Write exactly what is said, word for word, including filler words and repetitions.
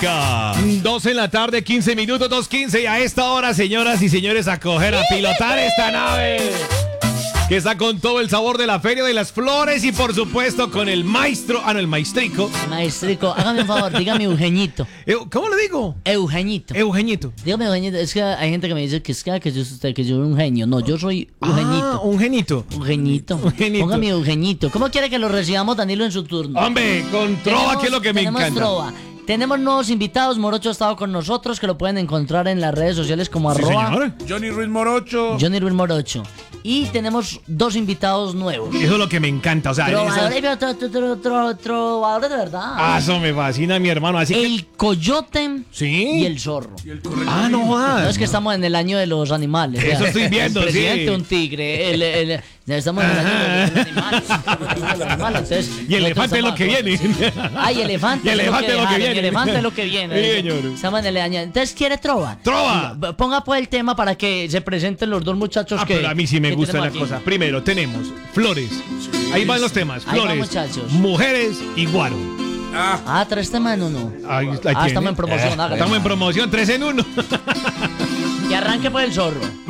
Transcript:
música. Dos en la tarde, quince minutos, dos quince. Y a esta hora, señoras y señores, a coger, a pilotar esta nave que está con todo el sabor de la Feria de las Flores y por supuesto con el maestro, ah no, el maestrico. Maestrico, hágame un favor, dígame Eugenito. Eu, ¿Cómo le digo? Eugenito. Eugenito. Dígame Eugenito, es que hay gente que me dice que es que, que yo, que yo soy un genio. No, yo soy Eugenito. Ah, un genito. Eugenito. Eugenito. Póngame Eugenito. ¿Cómo quiere que lo recibamos, Danilo, en su turno? Hombre, con trova, que es lo que me tenemos encanta. Trova. Tenemos nuevos invitados. Morocho ha estado con nosotros, que lo pueden encontrar en las redes sociales como Sí, arroba señor. Johnny Ruiz Morocho. Johnny Ruiz Morocho. Y tenemos dos invitados nuevos. Eso es lo que me encanta, o sea, Trovadores, esas- pero tro- tro- tro- trovadores de verdad. Ah, eso me fascina, mi hermano. Así que... El coyote Sí. y el zorro. Y el correcto. Ah, no No, jodas. es que estamos en el año de los animales. Eso ya. estoy viendo, el presidente, sí. un tigre. El, el- ya estamos en el año de los animales. Estamos en el año de los animales, entonces, Y el elefante es lo que viene. Ay, elefante. Y el elefante es lo que dejaron, viene. El elefante es lo que viene. Sí, señor. Estamos en el año. Entonces, ¿quiere trova? Trova. B- Ponga pues el tema para que se presenten los dos muchachos Ah, que. pero a mí sí me que gusta la tenemos aquí. cosa. Primero, tenemos flores. Ahí van los temas. Ahí va, Flores, muchachos. mujeres y guaro. Ah, Ah, tres temas en uno. Ahí, ahí Ah, tiene. estamos en promoción, Eh, hágale. Estamos en promoción, tres en uno. Y arranque por el zorro.